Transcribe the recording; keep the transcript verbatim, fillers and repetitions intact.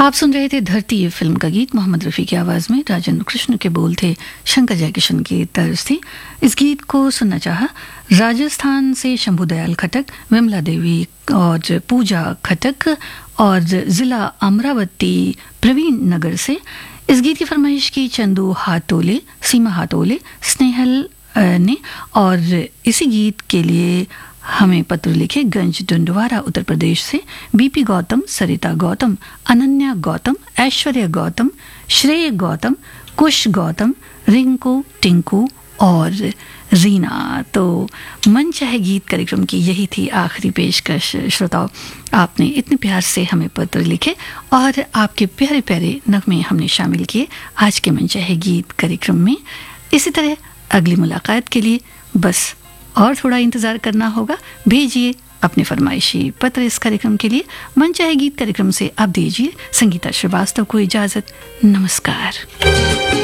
आप सुन रहे थे धरती ये फिल्म का गीत मोहम्मद रफ़ी की आवाज़ में। राजेंद्र कृष्ण के बोल थे, शंकर जयकिशन की तर्ज थी। इस गीत को सुनना चाहा राजस्थान से शंभू दयाल खटक, विमला देवी और पूजा खटक और ज़िला अमरावती प्रवीण नगर से। इस गीत की फरमाइश की चंदू हातोले, सीमा हातोले, स्नेहल ने। और इसी गीत के लिए हमें पत्र लिखे गंज डंडवारा उत्तर प्रदेश से बीपी गौतम, सरिता गौतम, अनन्या गौतम, ऐश्वर्या गौतम, श्रेय गौतम, कुश गौतम, रिंकू, टिंकू और रीना। तो मन चाहे गीत कार्यक्रम की यही थी आखिरी पेशकश। श्रोताओं, आपने इतने प्यार से हमें पत्र लिखे और आपके प्यारे प्यारे नगमे हमने शामिल किए आज के मन चाहे गीत कार्यक्रम में। इसी तरह अगली मुलाकात के लिए बस और थोड़ा इंतज़ार करना होगा। भेजिए अपने फरमाइशी पत्र इस कार्यक्रम के लिए। मन चाहे गीत कार्यक्रम से आप दीजिए संगीता श्रीवास्तव को इजाज़त। नमस्कार।